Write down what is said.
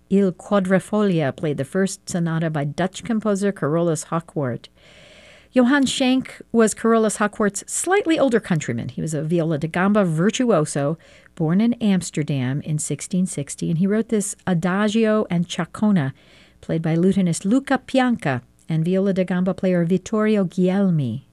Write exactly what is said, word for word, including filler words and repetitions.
Il Quadrifoglio played the first sonata by Dutch composer Carolus Hocquart. Johann Schenk was Carolus Hocquart's slightly older countryman. He was a viola da gamba virtuoso, born in Amsterdam in sixteen sixty, and he wrote this Adagio and Chacona, played by lutenist Luca Pianca and viola da gamba player Vittorio Guglielmi.